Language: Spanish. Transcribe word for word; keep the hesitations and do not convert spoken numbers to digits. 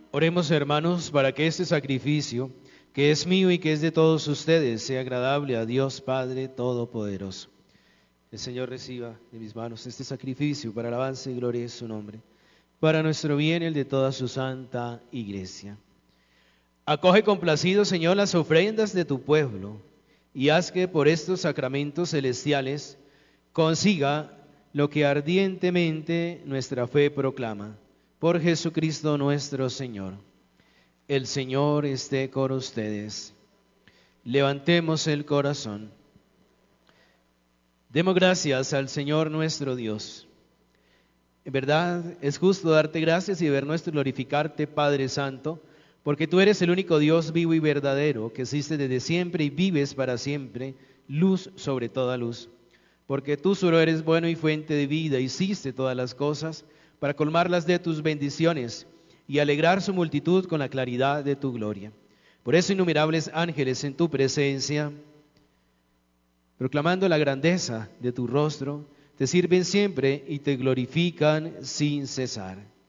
Oremos, hermanos, para que este sacrificio, que es mío y que es de todos ustedes, sea agradable a Dios Padre Todopoderoso. El Señor reciba de mis manos este sacrificio para alabanza y gloria de su nombre, para nuestro bien y el de toda su santa Iglesia. Acoge complacido, Señor, las ofrendas de tu pueblo y haz que por estos sacramentos celestiales consiga lo que ardientemente nuestra fe proclama. Por Jesucristo nuestro Señor. El Señor esté con ustedes. Levantemos el corazón. Demos gracias al Señor nuestro Dios. En verdad es justo darte gracias y vernos glorificarte, Padre Santo, porque tú eres el único Dios vivo y verdadero, que existe desde siempre y vives para siempre, luz sobre toda luz. Porque tú solo eres bueno y fuente de vida, hiciste todas las cosas para colmarlas de tus bendiciones y alegrar su multitud con la claridad de tu gloria. Por eso innumerables ángeles en tu presencia, proclamando la grandeza de tu rostro, te sirven siempre y te glorifican sin cesar.